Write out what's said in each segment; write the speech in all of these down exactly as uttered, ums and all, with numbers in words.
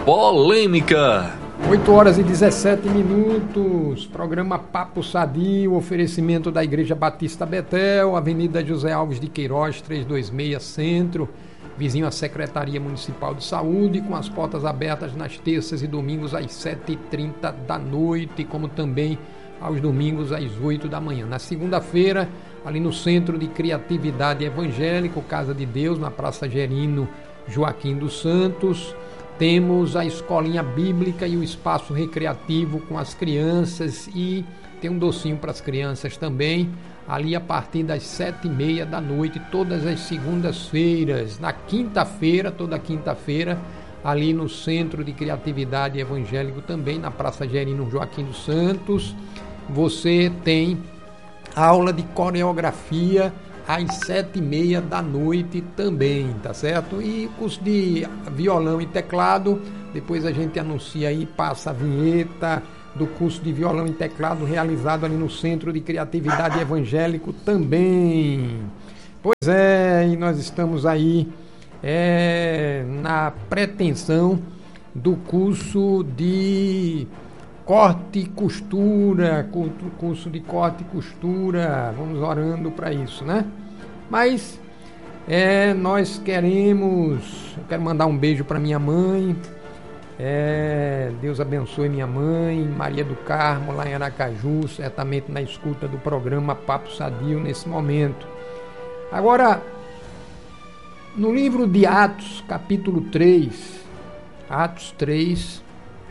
Polêmica. oito horas e dezessete minutos, programa Papo Sadio, oferecimento da Igreja Batista Betel, Avenida José Alves de Queiroz, trezentos e vinte e seis, Centro, vizinho à Secretaria Municipal de Saúde, com as portas abertas nas terças e domingos às sete e trinta da noite, como também aos domingos às oito da manhã. Na segunda-feira, ali no Centro de Criatividade Evangélico, Casa de Deus, na Praça Gerino Joaquim dos Santos, temos a escolinha bíblica e o espaço recreativo com as crianças, e tem um docinho para as crianças também, ali a partir das sete e meia da noite, todas as segundas-feiras. Na quinta-feira, toda quinta-feira, ali no Centro de Criatividade Evangélico também, na Praça Gerino Joaquim dos Santos, você tem aula de coreografia às sete e meia da noite também, tá certo? E curso de violão e teclado, depois a gente anuncia aí, passa a vinheta do curso de violão e teclado realizado ali no Centro de Criatividade Evangélico também. Pois é, e nós estamos aí é, na pretensão do curso de corte e costura, curso de corte e costura, vamos orando para isso, né? Mas é, nós queremos, eu quero mandar um beijo para minha mãe, é, Deus abençoe minha mãe, Maria do Carmo, lá em Aracaju, certamente na escuta do programa Papo Sadio nesse momento. Agora, no livro de Atos, capítulo três, Atos três,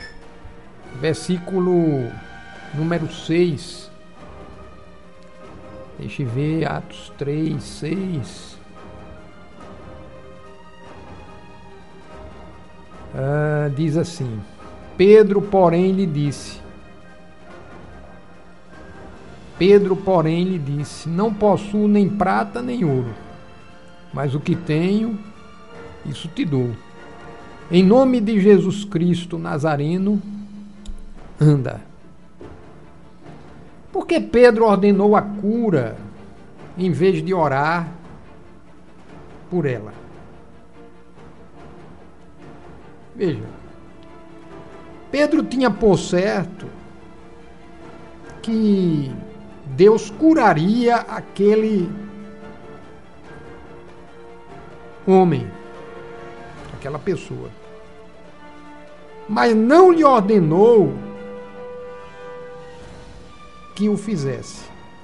versículo número seis, deixa eu ver, Atos três, seis, ah, diz assim: Pedro, porém, lhe disse, Pedro, porém, lhe disse, não possuo nem prata nem ouro, mas o que tenho, isso te dou. Em nome de Jesus Cristo Nazareno, anda. Porque Pedro ordenou a cura em vez de orar por ela. Veja, Pedro tinha por certo que Deus curaria aquele homem, aquela pessoa, mas não lhe ordenou que o fizesse.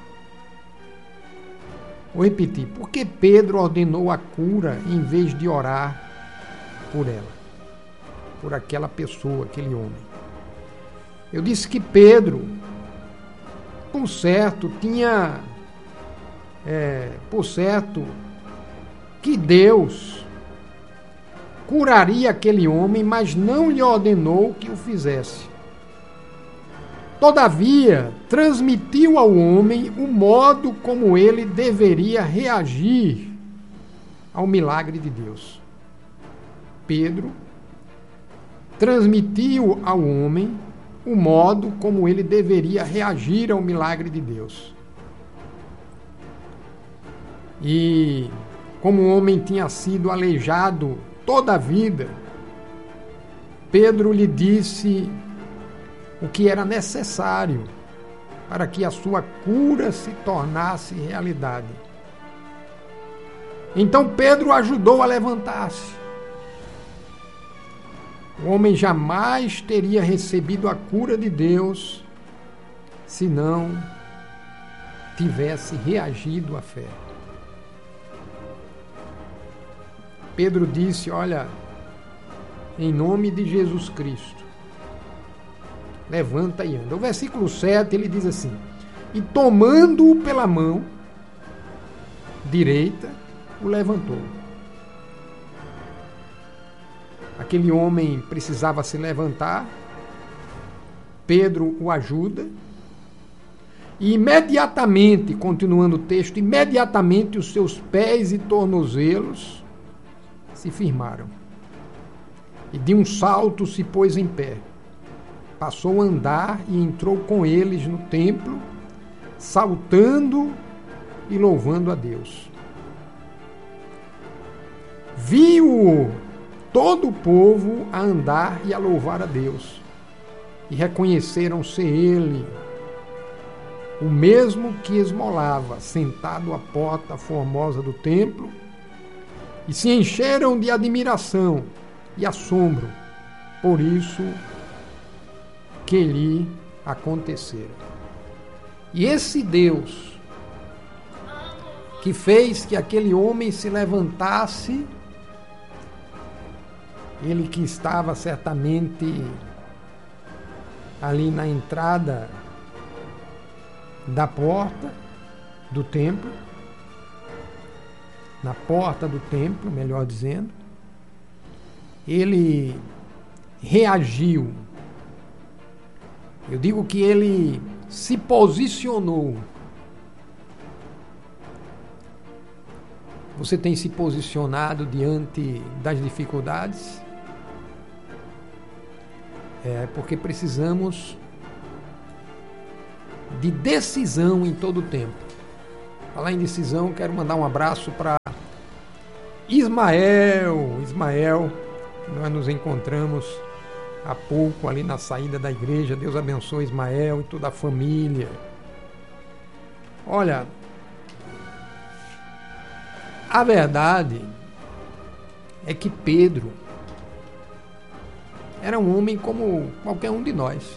Vou repetir, porque Pedro ordenou a cura em vez de orar por ela, por aquela pessoa, aquele homem. Eu disse que Pedro, por certo, tinha, é, por certo, que Deus curaria aquele homem, mas não lhe ordenou que o fizesse. Todavia, transmitiu ao homem o modo como ele deveria reagir ao milagre de Deus. Pedro transmitiu ao homem o modo como ele deveria reagir ao milagre de Deus. E como o homem tinha sido aleijado toda a vida, Pedro lhe disse o que era necessário para que a sua cura se tornasse realidade. Então Pedro ajudou a levantar-se. O homem jamais teria recebido a cura de Deus se não tivesse reagido à fé. Pedro disse, olha, em nome de Jesus Cristo, levanta e anda. O versículo sete, ele diz assim, e tomando-o pela mão direita, o levantou. Aquele homem precisava se levantar, Pedro o ajuda, e imediatamente, continuando o texto, imediatamente os seus pés e tornozelos se firmaram. E de um salto se pôs em pé. Passou a andar e entrou com eles no templo, saltando e louvando a Deus. Viu todo o povo a andar e a louvar a Deus. E reconheceram ser ele, o mesmo que esmolava, sentado à porta formosa do templo, e se encheram de admiração e assombro por isso que lhe acontecera. E esse Deus que fez que aquele homem se levantasse, ele que estava certamente ali na entrada da porta do templo, na porta do templo, melhor dizendo, ele reagiu. Eu digo que ele se posicionou. Você tem se posicionado diante das dificuldades? É porque precisamos de decisão em todo o tempo. Falar em decisão, quero mandar um abraço para Ismael. Ismael, nós nos encontramos há pouco ali na saída da igreja. Deus abençoe Ismael e toda a família. Olha, a verdade é que Pedro era um homem como qualquer um de nós.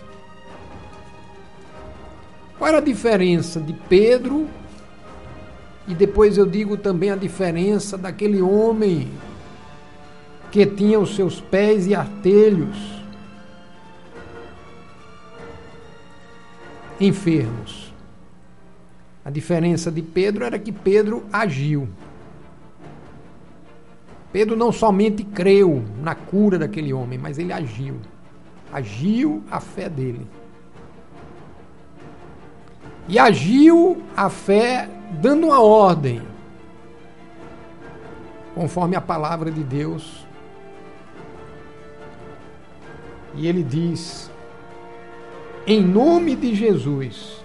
Qual era a diferença de Pedro? E depois eu digo também a diferença daquele homem que tinha os seus pés e artelhos enfermos. A diferença de Pedro era que Pedro agiu. Pedro não somente creu na cura daquele homem, mas ele agiu. Agiu a fé dele. E agiu a fé dando uma ordem, conforme a palavra de Deus. E ele diz: em nome de Jesus,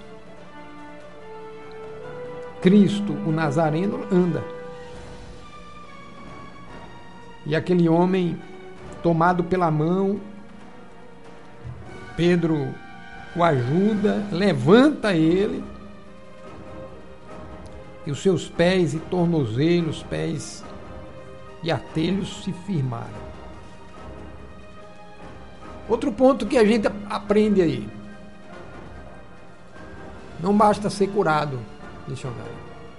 Cristo, o Nazareno, anda. E aquele homem, tomado pela mão, Pedro o ajuda, levanta ele, e os seus pés e tornozelos, pés e artelhos se firmaram. Outro ponto que a gente aprende aí: não basta ser curado, missionário.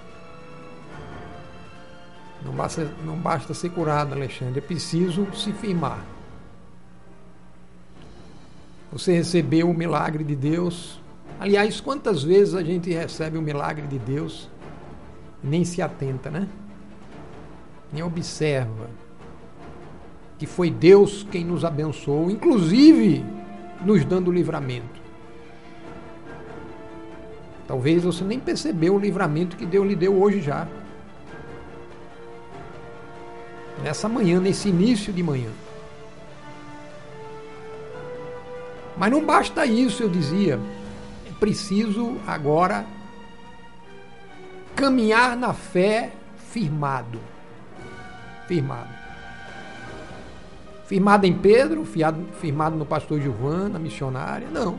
Não basta, não basta ser curado, Alexandre, é preciso se firmar. Você recebeu o milagre de Deus. Aliás, quantas vezes a gente recebe o milagre de Deus e nem se atenta, né? Nem observa que foi Deus quem nos abençoou, inclusive nos dando livramento. Talvez você nem percebeu o livramento que Deus lhe deu hoje já. Nessa manhã, nesse início de manhã. Mas não basta isso, eu dizia. É preciso agora caminhar na fé firmado. Firmado. Firmado em Pedro, firmado no pastor Giovana, missionária, não.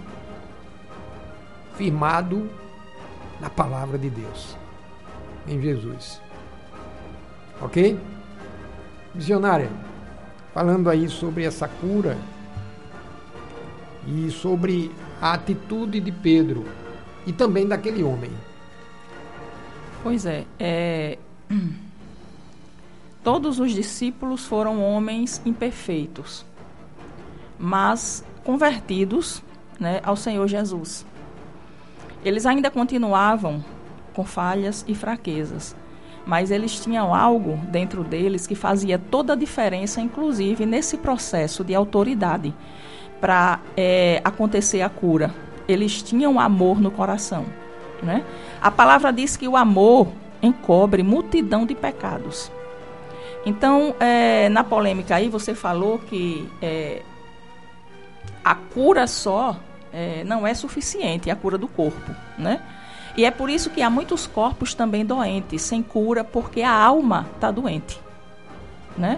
Firmado na palavra de Deus, em Jesus. Ok? Missionária, falando aí sobre essa cura e sobre a atitude de Pedro e também daquele homem. Pois é, é... todos os discípulos foram homens imperfeitos, mas convertidos, né, ao Senhor Jesus. Eles ainda continuavam com falhas e fraquezas, mas eles tinham algo dentro deles que fazia toda a diferença, inclusive nesse processo de autoridade para é, acontecer a cura. Eles tinham amor no coração, né? A palavra diz que o amor encobre multidão de pecados. Então, é, na polêmica aí, você falou que é, a cura só é, não é suficiente, a cura do corpo, né? E é por isso que há muitos corpos também doentes, sem cura, porque a alma está doente, né?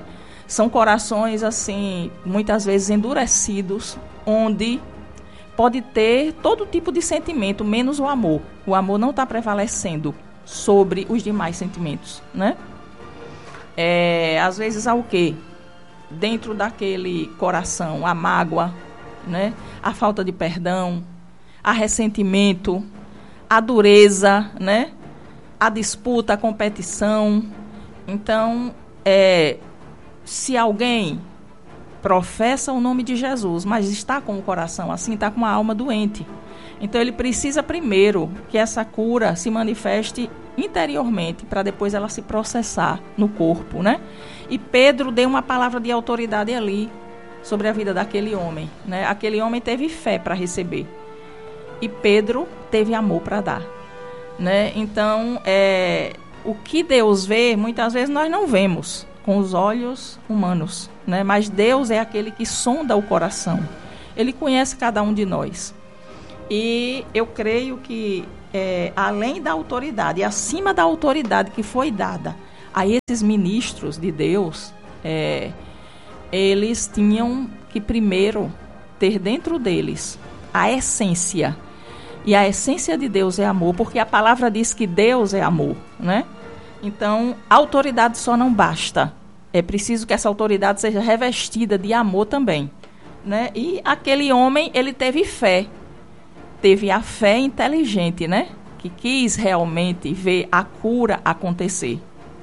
São corações, assim, muitas vezes endurecidos, onde pode ter todo tipo de sentimento, menos o amor. O amor não está prevalecendo sobre os demais sentimentos, né? É, às vezes há o quê? Dentro daquele coração, a mágoa, né? A falta de perdão, a ressentimento, a dureza, né? A disputa, a competição. Então, é, se alguém professa o nome de Jesus, mas está com o coração assim, está com a alma doente. Então, ele precisa primeiro que essa cura se manifeste interiormente, para depois ela se processar no corpo, né? E Pedro deu uma palavra de autoridade ali sobre a vida daquele homem, né? Aquele homem teve fé para receber e Pedro teve amor para dar, né? Então, é, o que Deus vê, muitas vezes nós não vemos com os olhos humanos, né? Mas Deus é aquele que sonda o coração. Ele conhece cada um de nós. E eu creio que, é, além da autoridade, e acima da autoridade que foi dada a esses ministros de Deus, é, eles tinham que primeiro ter dentro deles a essência. E a essência de Deus é amor, porque a palavra diz que Deus é amor, né? Então, a autoridade só não basta. É preciso que essa autoridade seja revestida de amor também, né? E aquele homem, ele teve fé. Teve a fé inteligente, né? Que quis realmente ver a cura acontecer.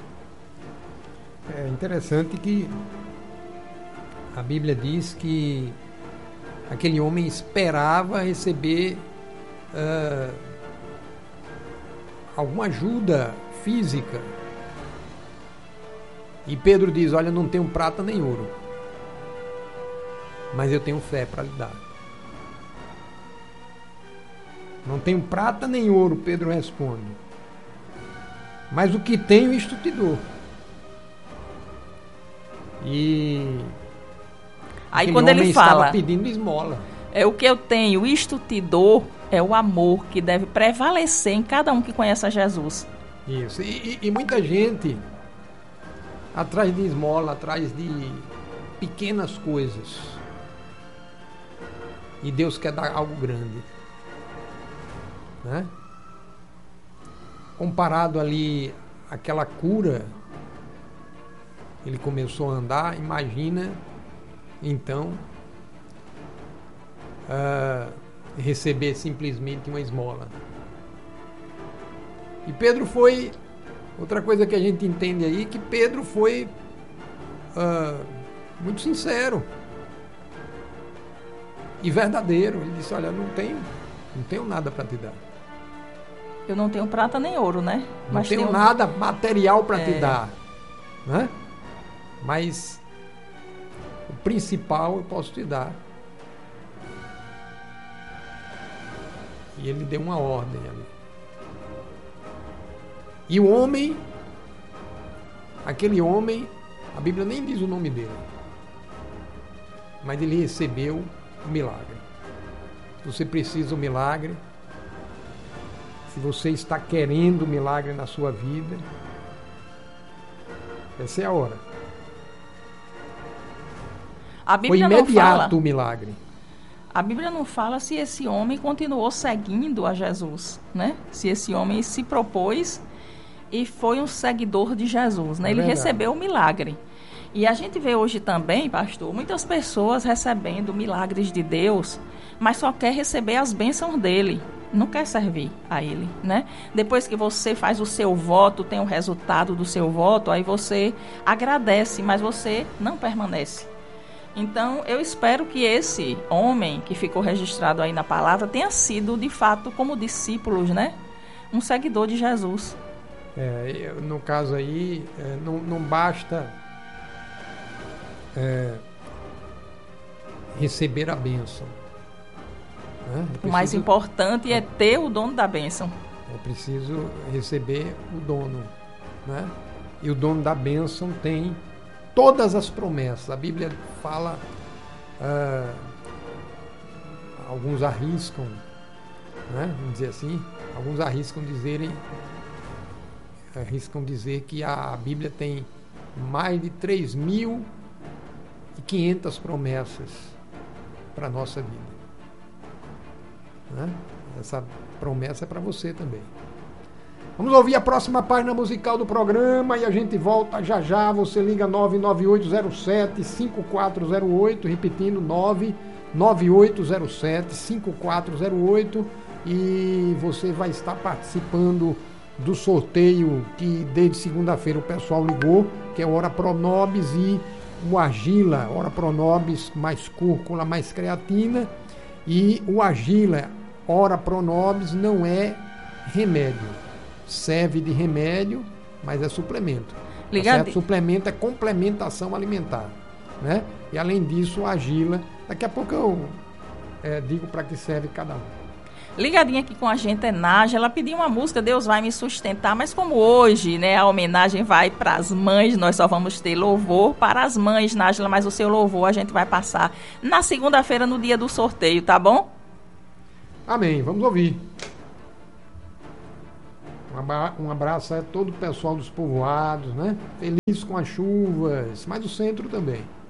É interessante que a Bíblia diz que aquele homem esperava receber uh, alguma ajuda física. E Pedro diz, olha, não tenho prata nem ouro, mas eu tenho fé para lhe dar. Não tenho prata nem ouro, Pedro responde, mas o que tenho isto te dou. E aí quando ele fala, pedindo esmola. É o que eu tenho, isto te dou, é o amor que deve prevalecer em cada um que conhece a Jesus. Isso, e, e, e muita gente atrás de esmola, atrás de pequenas coisas. E Deus quer dar algo grande, né? Comparado ali àquela cura, ele começou a andar, imagina então uh, receber simplesmente uma esmola. E Pedro foi, outra coisa que a gente entende aí, que Pedro foi uh, muito sincero e verdadeiro. Ele disse, olha, não tenho, não tenho nada para te dar. Eu não tenho prata nem ouro, né? Não Mas tenho tenho nada material para é... te dar, né? Mas o principal eu posso te dar. E ele deu uma ordem ali. E o homem, aquele homem, a Bíblia nem diz o nome dele, mas ele recebeu o milagre. Se você precisa do milagre, se você está querendo o milagre na sua vida, essa é a hora. A Bíblia Foi imediato não fala, o milagre. A Bíblia não fala se esse homem continuou seguindo a Jesus, né? Se esse homem se propôs e foi um seguidor de Jesus, né? Ele Verdade. recebeu o milagre. E a gente vê hoje também, pastor, muitas pessoas recebendo milagres de Deus, mas só quer receber as bênçãos dele, não quer servir a ele, né? Depois que você faz o seu voto, tem o resultado do seu voto, aí você agradece, mas você não permanece. Então, eu espero que esse homem que ficou registrado aí na palavra tenha sido, de fato, como discípulos, né? Um seguidor de Jesus. É, no caso aí, é, não, não basta é, receber a bênção. Né? É preciso, o mais importante é ter o dono da bênção. É preciso receber o dono, né? E o dono da bênção tem todas as promessas. A Bíblia fala, uh, alguns arriscam, né? Vamos dizer assim, alguns arriscam dizerem, arriscam dizer que a Bíblia tem mais de três mil e quinhentas promessas para a nossa vida. Né? Essa promessa é para você também. Vamos ouvir a próxima página musical do programa e a gente volta já já. Você liga nove nove oito zero sete cinco quatro zero oito, repetindo nove nove oito zero sete cinco quatro zero oito, e você vai estar participando do sorteio que desde segunda-feira o pessoal ligou, que é o Ora Pronobis e o Agila. Ora Pronobis mais cúrcula mais creatina, e o Agila Ora Pronobis não é remédio. Serve de remédio, mas é suplemento. Tá, suplemento é complementação alimentar, né? E além disso, a Agila, daqui a pouco eu é, digo para que serve cada um. Ligadinha aqui com a gente é Nájila. Ela pediu uma música, Deus vai me sustentar, mas como hoje, né, a homenagem vai para as mães, nós só vamos ter louvor para as mães, Nájila, mas o seu louvor a gente vai passar na segunda-feira, no dia do sorteio, tá bom? Amém, vamos ouvir. Um abraço a todo o pessoal dos povoados, né? Feliz com as chuvas, mas o centro também.